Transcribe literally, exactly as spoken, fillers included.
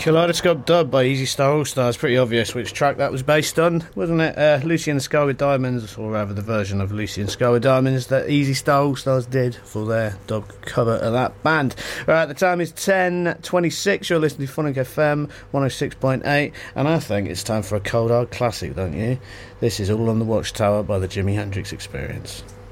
Kaleidoscope Dub by Easy Star All Stars. Pretty obvious which track that was based on, wasn't it? Uh, Lucy and the Sky with Diamonds, or rather the version of Lucy and Sky with Diamonds that Easy Star All Stars did for their dub cover of that band. Right, the time is ten twenty-six. You're listening to Phonic F M one oh six point eight, and I think it's time for a cold hard classic, don't you? This is All on the Watchtower by the Jimi Hendrix Experience.